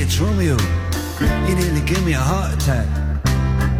it's Romeo. You nearly gave me a heart attack.